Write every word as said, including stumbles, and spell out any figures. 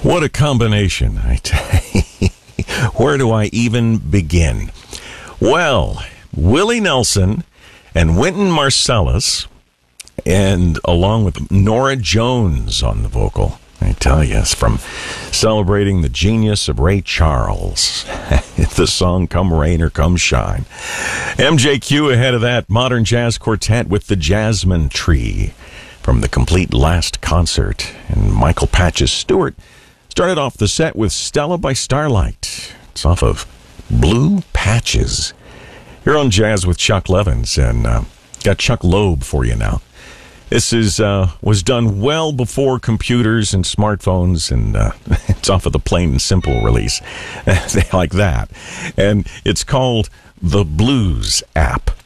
What a combination, I tell you. Where do I even begin? Well, Willie Nelson and Wynton Marsalis, and along with Norah Jones on the vocal. I tell you, it's from celebrating the genius of Ray Charles. The song Come Rain or Come Shine. M J Q ahead of that, Modern Jazz Quartet with the Jasmine Tree from the Complete Last Concert. And Michael Patches Stewart started off the set with Stella by Starlight. It's off of Blue Patches. You're on Jazz with Chuck Levins, and uh, got Chuck Loeb for you now. This is uh, was done well before computers and smartphones, and uh, it's off of the Plain and Simple release. They like that. And it's called the Blues App.